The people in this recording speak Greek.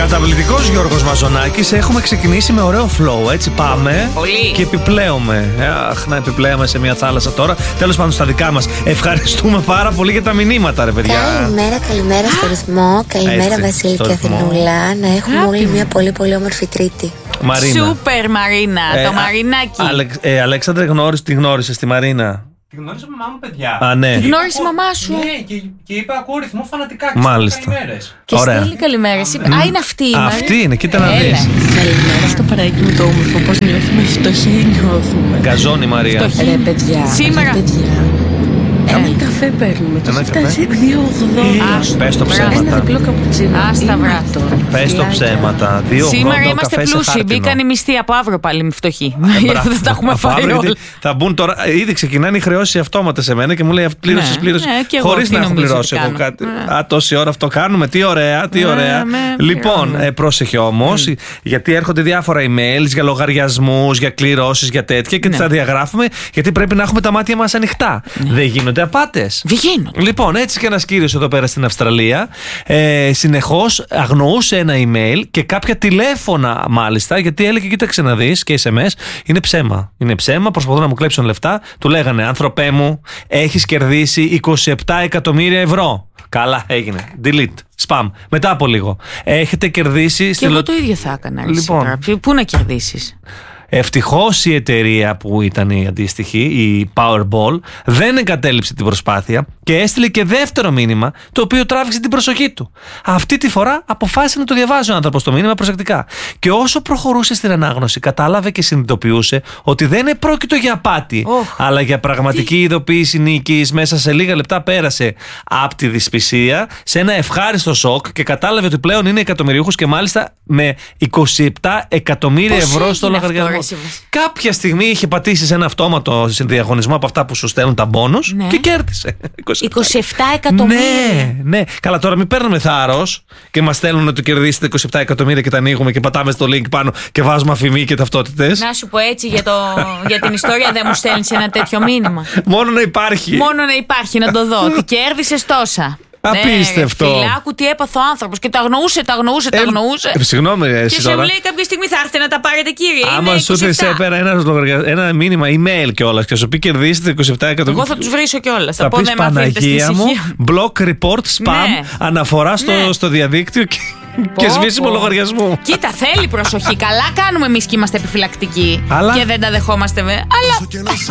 Καταπληκτικός Γιώργος Μαζονάκης. Έχουμε ξεκινήσει με ωραίο flow, έτσι πάμε. Πολύ. Και επιπλέουμε. Αχ, να επιπλέουμε σε μια θάλασσα τώρα. Τέλος πάντων, στα δικά μας. Ευχαριστούμε πάρα πολύ για τα μηνύματα, ρε παιδιά. Καλημέρα στο ρυθμό. Καλημέρα, Βασίλη και Αθηνούλα. Να έχουμε όλοι μια πολύ πολύ όμορφη Τρίτη. Μαρίνα. Σούπερ Μαρίνα, το Μαρινάκι. Αλέξανδρε, τη γνώρισες τη Μαρίνα? Τη γνώρισε η μαμά μου, παιδιά. Α, ναι. Τη γνώρισε η μαμά σου. Ναι, και είπα ακούω ρυθμό φανατικά. Μάλιστα. Καλημέρες. Και ωραία. στέλνει καλημέρες. Α, είναι αυτή η Μαρίνα. Αυτή είναι, κοίτα να δεις. Καλημέρα στο παράκι μου το όμορφο. Πώς νιώθουμε, φτωχοί νιώθουμε. Γκαζώνει η Μαρία. Φτωχή. Ρε παιδιά, Σήμερα. Ένα καφέ παίρνουμε. Το Ένα έχει καφέ. φτάσει 2,80. Πες το Ένα ψέματα. διπλό καπουτσίνο. Άστα βρά. Πες το ψέματα. 2,80 Σήμερα ο είμαστε καφές σε πλούσιοι. χάρτινο. Μπήκαν οι μισθοί από αύριο πάλι φτωχοί. Μπράβο. Δεν τα έχουμε Από φάει αύριο όλα. θα μπουν τώρα. Ήδη ξεκινάνε οι χρεώσεις αυτόματα σε μένα και μου λέει πλήρωσες. και εγώ Χωρίς τι να έχω νομίζω πληρώσει ότι εγώ κάνω. κάτι. Α, τόση ώρα αυτό κάνουμε. Τι ωραία, τι ωραία. Λοιπόν, πρόσεχε όμως, γιατί έρχονται διάφορα emails για λογαριασμούς, για κληρώσεις, για τέτοια και τα διαγράφουμε γιατί πρέπει να έχουμε τα μάτια μας ανοιχτά. Δεν γίνονται απάτες. Βγαίνουν. Λοιπόν, έτσι και ένας κύριος εδώ πέρα στην Αυστραλία συνεχώς αγνοούσε ένα email και κάποια τηλέφωνα μάλιστα, γιατί έλεγε: κοίταξε να δεις, και SMS είναι ψέμα. Είναι ψέμα, προσπαθούν να μου κλέψουν λεφτά. Του λέγανε: άνθρωπέ μου, έχεις κερδίσει 27 εκατομμύρια ευρώ. Καλά, έγινε. Delete. Spam. Μετά από λίγο. Έχετε κερδίσει. Και εγώ το ίδιο θα έκανα. Λοιπόν. Πού να κερδίσεις? Ευτυχώς η εταιρεία που ήταν η αντίστοιχη, η Powerball, δεν εγκατέλειψε την προσπάθεια και έστειλε και δεύτερο μήνυμα, το οποίο τράβηξε την προσοχή του. Αυτή τη φορά αποφάσισε να το διαβάζει ο άνθρωπος το μήνυμα προσεκτικά. Και όσο προχωρούσε στην ανάγνωση, κατάλαβε και συνειδητοποιούσε ότι δεν επρόκειτο για απάτη, αλλά για πραγματική ειδοποίηση νίκης. Μέσα σε λίγα λεπτά πέρασε από τη δυσπισία σε ένα ευχάριστο σοκ και κατάλαβε ότι πλέον είναι εκατομμυριούχος και μάλιστα με 27 εκατομμύρια ευρώ στο λογαριασμό. Κάποια στιγμή είχε πατήσει σε ένα αυτόματο διαγωνισμό από αυτά που σου στέλνουν τα μπόνους και κέρδισε. 27 εκατομμύρια. Ναι. Καλά, τώρα μην παίρνουμε θάρρος και μας στέλνουν ότι κερδίσετε 27 εκατομμύρια και τα ανοίγουμε και πατάμε στο link πάνω και βάζουμε αφημί και ταυτότητες. Να σου πω έτσι για την ιστορία, δεν μου στέλνεις ένα τέτοιο μήνυμα? Μόνο να υπάρχει. Μόνο να υπάρχει, να το δω. Ότι κέρδισες τόσα. Απίστευτο. Φιλάκου, τι έπαθε ο άνθρωπος και τα αγνοούσε. Συγγνώμη, Και εσύ σε τώρα. λέει κάποια στιγμή θα έρθετε να τα πάρετε, κύριε. Άμα σου έρθει πέρα ένα μήνυμα email κιόλας και σου πει κερδίσετε 27 εκατομμύρια. Εγώ θα τους βρίσω κιόλας. Θα πεις Παναγία μου, block report spam, Ναι. αναφορά στο διαδίκτυο και σβήσιμο λογαριασμού. Κοίτα, θέλει προσοχή. Καλά κάνουμε εμείς και είμαστε επιφυλακτικοί. Αλλά Και δεν τα δεχόμαστε. Αλλά